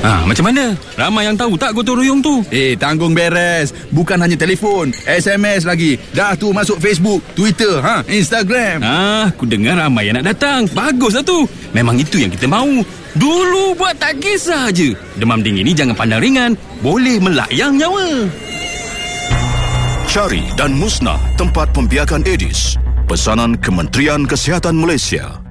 Macam mana? Ramai yang tahu tak gotong royong tu? Tanggung beres. Bukan hanya telefon, SMS lagi. Dah tu masuk Facebook, Twitter, Instagram. Aku dengar ramai yang nak datang. Baguslah tu. Memang itu yang kita mahu. Dulu buat tak kisah je. Demam dingin ni jangan pandang ringan. Boleh melayang nyawa. Cari dan musnah tempat pembiakan Aedes. Pesanan Kementerian Kesihatan Malaysia.